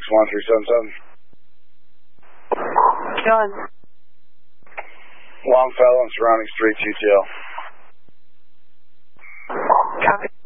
1377. John. Longfellow and surrounding streets, UTL. Copy.